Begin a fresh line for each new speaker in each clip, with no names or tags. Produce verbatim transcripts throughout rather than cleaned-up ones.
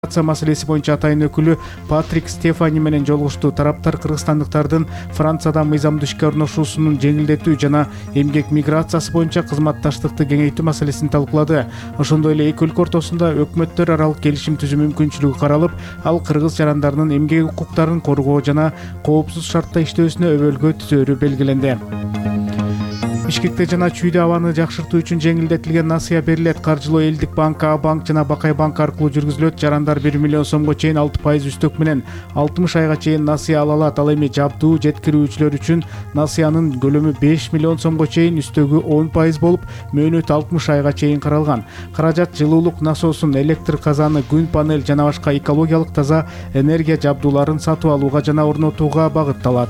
маселеси боюнча атайын өкүлү Патрик Стефани менен жолугушту. Тараптар кыргызстандыктардын Францияда мыйзамдуу ишке орношуусунун жеңилдетүү жана эмгек миграциясы боюнча кызматташтыкты кеңейтүү маселесин талкуулады. Ошондой эле эки өлкө ортосунда өкмөттөр аралык келишим түзүү мүмкүнчүлүгү каралып, ал кыргыз жарандарынын эмгек укуктарын коргоо жана коопсуз шартта иштөөсүнө өбөлгө түзөөрү белгиленди. Бишкекте жана Чүйдө абаны жакшыртуу үчүн жеңилдетилген насыя берилет. Каржылоо Элдик банк, А банк жана Бакай банк аркылуу жүргүзүлөт. Жарандар бир миллион сомго чейин алты пайыз үстөк менен алтымыш айга чейин насыя ала алат. Ал эми жабдуу жеткирүүчүлөр үчүн насыянын көлөмү беш миллион сомго чейин, үстөгү он пайыз болуп, мөөнөт алтымыш айга чейин каралган. Каражат жылуулук насосун, электр казаны, күн панель жана башка экологиялык таза энергия жабдууларын сатып алууга жана орнотууга багытталат.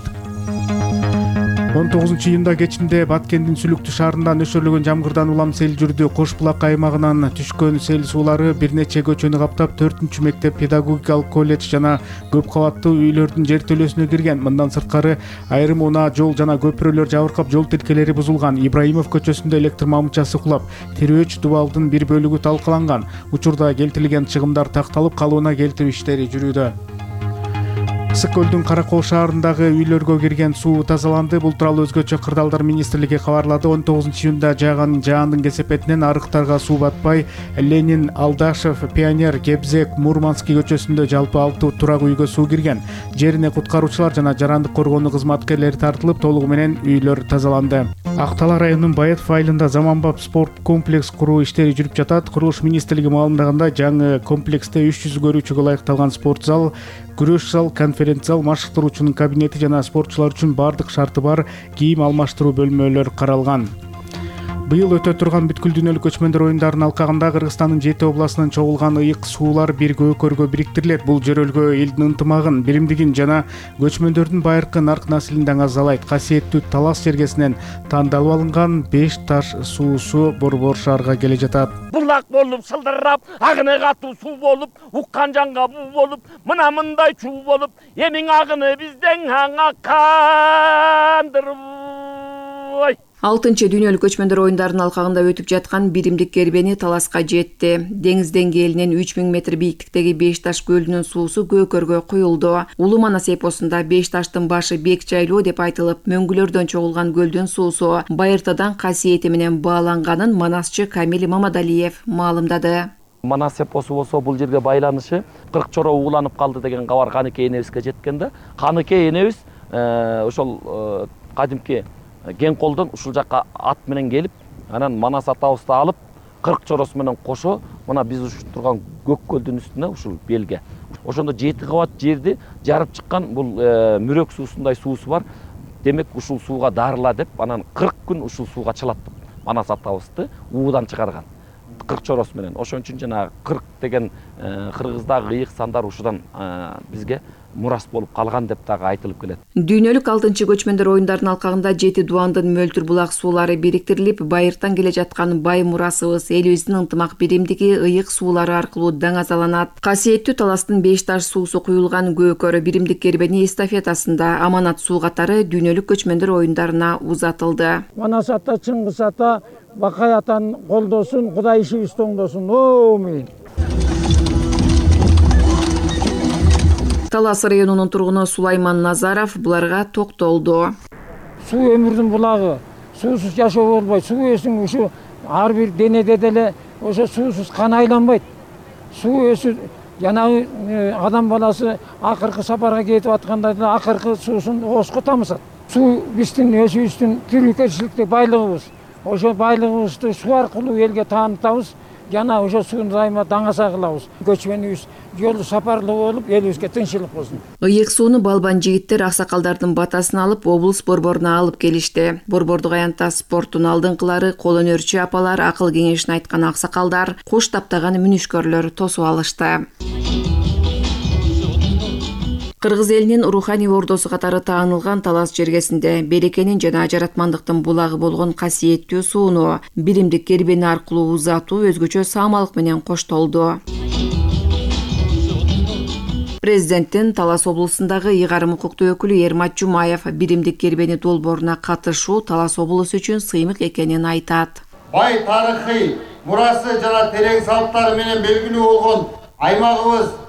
он тогузунчу июнда кечинде Баткендин Сүлүктүү шаарында нөшөрлөгөн жамгырдан улам сел жүрдү. Кош булак аймагынан түшкөн сел суулары бир нече көчөнү каптап, төртүнчү мектеп, педагогикалык колледж жана көп кабаттуу үйлөрдүн жертөлөсүнө кирген. Мындан сырткары айрым унаа жол жана көпүрөлөр жабыркап, жол тилкелери бузулган. Ибраимов көчөсүндө электр мамычасы кулап, Тирөөч дубалдын бир бөлүгү талкаланган. Учурда келтирилген чыгымдар такталып, калыбына келтирүү иштери жүрүүдө. Ысык көлдүн Каракоо шаарындагы үйлөргө кирген суу тазаланды. Бул тууралуу Өзгөчө кырдаалдар министрлиги кабарлады. он тогузунчу июнда жааган жаандын кесепетинен арыктарга суу батпай, Ленин, Алдашев, Пионер, Кебзек, Мурманский көчөсүндө жалпы алты турак үйгө суу кирген. Жерине куткаруучулар жана жарандык коргоонуу кызматкерлери тартылып, толугу менен үйлөр тазаланды. Ак-Талаа районунун Байетов айылында заманбап спорт комплекс куруу иштери жүрүп жатат. Курулуш министрлиги маалымдагандай, жаңы комплексте үч жүз көрүүчүгө ылайыкталган спорт зал, күрөш зал, конференц зал, машыктыруучунун кабинети жана спортчулар үчүн бардык шарты бар кийим алмаштыруу бөлмөлөр каралган. Быйыл өтө турган бүткүл дүйнөлүк көчмөндөр оюндарынын алкагында Кыргызстандын жети областынан чогулган ыйык суулар бир көкөргө бириктирилет. Бул жөрөлгө элдин ынтымагын, биримдигин жана көчмөндөрдүн байыркы нарк наслин даңазалайт. Касиеттүү Талас жергесинен тандалып алынган беш таш суусу Борбор шаарга келе жатат.
Булак болуп сылдырап, агыны катуу суу болуп, уккан жанга буу болуп, мына мындай чуу болуп, эмиң агыны бизден аккандыр.
алтынчы дүйнөлүк көчмөндөр оюндарынын алкагында өтүп жаткан биримдик кербени Таласка жетти. Деңиз деңгээлинен үч миң метр бийиктиктеги Беш таш көлүнүн суусу көкөргө куюлду. Улуу Манас эпосунда Беш таштын башы бек жайлуу деп айтылып, мөңгүлөрдөн чогулган көлдүн суусу байыртадан касиети менен бааланганын манасчы Камил Мамадалиев маалымдады.
Манас эпосу болсо бул жерге байланышы кырк чора ууланып калды деген кабар Каныкей энебизге жеткен да. Каныкей энебиз ошол кадимки кен колдон ушул жакка ат менен келип, анан Манас атабызды алып, кырк чоросу менен кошо, мына биз ушул турган көк көлдүн үстүнө ушул белге. Ошондо жети кабат жерди жарып чыккан бул мүрөк суусундай суусу бар. Демек ушул сууга дарыла деп, анан кырк күн ушул сууга чылаттык. Манас атабызды уудан чыгарган. кырк чоросу менен. Ошон үчүн жана кырк деген кыргыздагы ыйык сандар ушудан бизге мурас болуп калган деп дагы айтылып келет.
Дүйнөлүк алтынчы көчмөндөр оюндарынын алкагында жети дубандын мөлтүр булак суулары бириктирилип, байыртан келе жаткан бай мурасыбыз, элибиздин ынтымак биримдиги ыйык суулары аркылуу даңазаланат. Касиеттүү Таластын Беш таш суусу куюлган көкөрү биримдик кербени эстафетасында аманат суу катары дүйнөлүк көчмөндөр оюндарына узатылды.
Манас ата, Чыңгыз ата, Бакай атанын колдосун, Кудай ишибизди оңдосун. Омин.
Талас районунун тургуну Сулайман Назаров буларга токтолду.
Суу өмүрдүн булагы. Суусуз жашоо болбойт. Суу эсиң ушу ар бир денеде деле ошо суусуз кан айланбайт. Суу өсү жанагы адам баласы акыркы сапарга кетип атканда деле акыркы суусун ооско тамызат. Суу биздин өзүбүздүн тирүүкөчүлүктү байлыгыбыз. Ошо байлыгыбызды суу аркылуу элге таанытабыз. Жана ошо сууну дайыма даңаса кылабыз. Көчмөнүбүз жолу сапарлуу болуп, элибизге тынччылык болсун.
Ыйык сууну балбан жигиттер аксакалдардын батасын алып, облус борборуна алып келишти. Борбордук аянтта спорттун алдыңкылары, кол өнөрчү апалар, акыл кеңешин айткан аксакалдар, куш таптаган мүнүшкөрлөр тосуп алышты. Кыргыз элинин руханий ордосу катары таанылган Талас жергесинде берекенин жана жаратмандыктын булагы болгон касиеттүү сууну биримдик кербени аркылуу узатуу өзгөчө саамалык менен коштолду. Президенттин Талас облусундагы ыйгарым укуктуу өкүлү Эрмат Жумаев биримдик кербени долбооруна катышуу Талас облусу үчүн сыймык экенин айтат.
Бай тарыхый мурасы жана терең салттары менен белгилүү болгон аймагыбыз